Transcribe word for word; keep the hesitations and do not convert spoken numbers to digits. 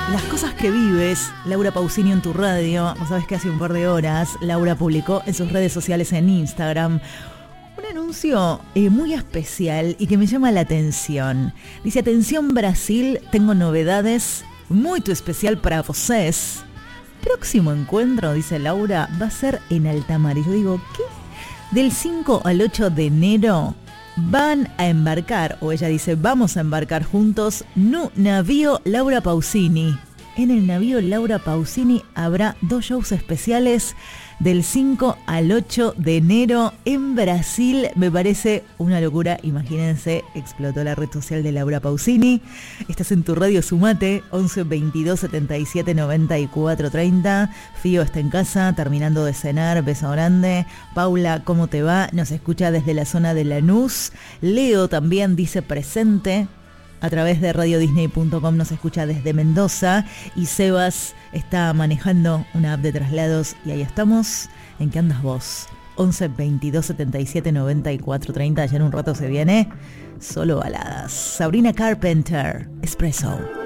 Las cosas que vives, Laura Pausini en tu radio. Vos sabés que hace un par de horas Laura publicó en sus redes sociales en Instagram un anuncio eh, muy especial y que me llama la atención. Dice: atención Brasil, tengo novedades muy especial para vocês. Próximo encuentro, dice Laura, va a ser en Altamar. Y yo digo, ¿qué? Del cinco al ocho de enero van a embarcar, o ella dice, vamos a embarcar juntos, no navío Laura Pausini. En el navío Laura Pausini habrá dos shows especiales del cinco al ocho de enero en Brasil. Me parece una locura, imagínense, explotó la red social de Laura Pausini. Estás en tu radio, sumate, once veintidós setenta y siete noventa y cuatro treinta. Fío está en casa, terminando de cenar, beso grande. Paula, ¿cómo te va? Nos escucha desde la zona de Lanús. Leo también dice presente. A través de radio disney punto com nos escucha desde Mendoza. Y Sebas está manejando una app de traslados. Y ahí estamos. ¿En qué andas vos? once veintidós setenta y siete noventa y cuatro treinta. Ya en un rato se viene Solo Baladas. Sabrina Carpenter, Espresso.